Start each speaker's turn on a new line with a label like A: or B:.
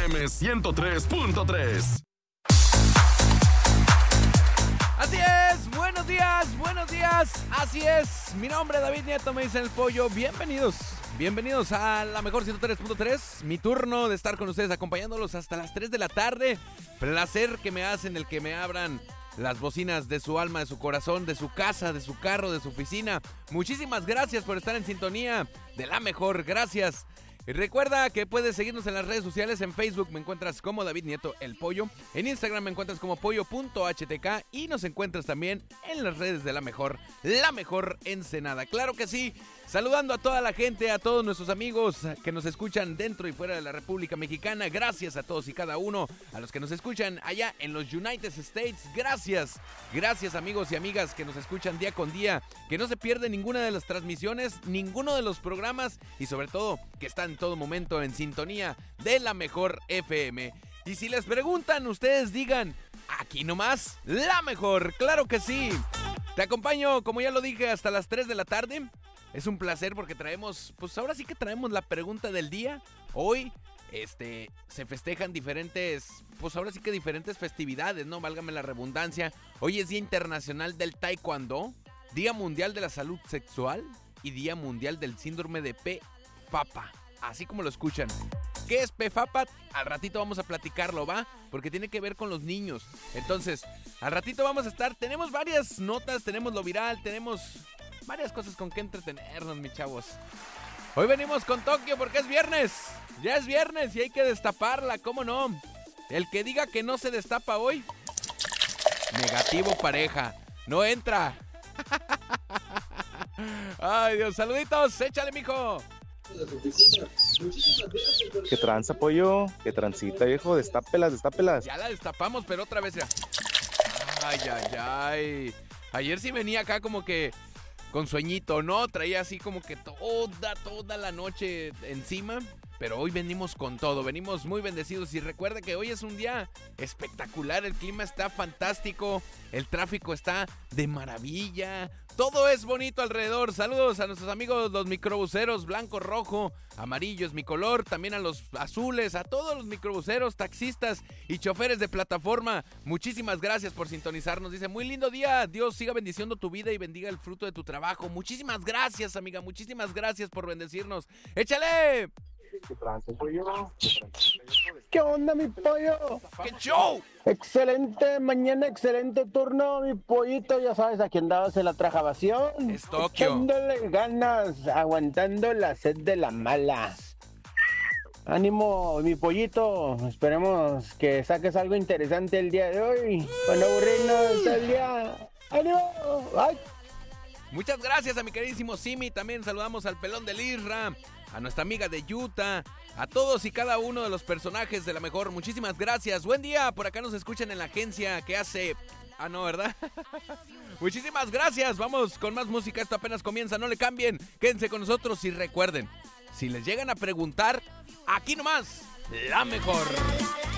A: FM 103.3.
B: Así es, buenos días, así es, mi nombre es David Nieto, me dicen el Pollo, bienvenidos a la mejor 103.3, mi turno de estar con ustedes acompañándolos hasta las 3 de la tarde, placer que me hacen el que me abran las bocinas de su alma, de su corazón, de su casa, de su carro, de su oficina. Muchísimas gracias por estar en sintonía de la mejor, gracias. Y recuerda que puedes seguirnos en las redes sociales. En Facebook me encuentras como David Nieto el Pollo, en Instagram me encuentras como pollo.htk y nos encuentras también en las redes de la mejor Ensenada. Claro que sí, saludando a toda la gente, a todos nuestros amigos que nos escuchan dentro y fuera de la República Mexicana. Gracias a todos y cada uno, a los que nos escuchan allá en los United States. Gracias amigos y amigas que nos escuchan día con día, que no se pierden ninguna de las transmisiones, ninguno de los programas y sobre todo que están en todo momento en sintonía de la mejor FM. Y si les preguntan, ustedes digan, aquí nomás, la mejor, claro que sí. Te acompaño, como ya lo dije, hasta las 3 de la tarde. Es un placer porque traemos, pues ahora sí que traemos la pregunta del día. Hoy, se festejan diferentes, pues ahora sí que diferentes festividades, ¿no? Válgame la redundancia. Hoy es Día Internacional del Taekwondo, Día Mundial de la Salud Sexual y Día Mundial del Síndrome de PFAPA. Así como lo escuchan. ¿Qué es PFAPA? Al ratito vamos a platicarlo, ¿va? Porque tiene que ver con los niños. Entonces, al ratito vamos a estar, tenemos varias notas, tenemos lo viral, tenemos varias cosas con que entretenernos, mis chavos. Hoy venimos con Tokio porque es viernes. Ya es viernes y hay que destaparla, ¿cómo no? El que diga que no se destapa hoy, negativo pareja, no entra. Ay, Dios, saluditos, échale, mijo.
C: ¿Qué tranza, Pollo? ¿Qué transita, viejo? Destápelas.
B: Ya la destapamos, pero otra vez ya. Ay. Ayer sí venía acá como que con sueñito, ¿no? Traía así como que toda la noche encima. Pero hoy venimos con todo, venimos muy bendecidos y recuerda que hoy es un día espectacular, el clima está fantástico, el tráfico está de maravilla, todo es bonito alrededor. Saludos a nuestros amigos los microbuseros, blanco, rojo, amarillo es mi color, también a los azules, a todos los microbuseros, taxistas y choferes de plataforma. Muchísimas gracias por sintonizarnos, dice, muy lindo día, Dios siga bendiciendo tu vida y bendiga el fruto de tu trabajo. Muchísimas gracias, amiga, muchísimas gracias por bendecirnos. ¡Échale!
D: ¿Qué onda, mi pollo?
B: ¡Qué show!
D: Excelente mañana, excelente turno, mi pollito. Ya sabes, aquí andabas en la trajabación.
B: Es Tokio.
D: Echándole ganas, aguantando la sed de la mala. Ánimo, mi pollito. Esperemos que saques algo interesante el día de hoy. Para no aburrirnos el día. ¡Ánimo! ¡Ay!
B: Muchas gracias a mi queridísimo Simi. También saludamos al pelón del Isra, a nuestra amiga de Utah, a todos y cada uno de los personajes de la mejor. Muchísimas gracias. Buen día. Por acá nos escuchan en la agencia que hace... Ah, no, ¿verdad? Muchísimas gracias. Vamos con más música. Esto apenas comienza. No le cambien. Quédense con nosotros y recuerden, si les llegan a preguntar, aquí nomás, la mejor.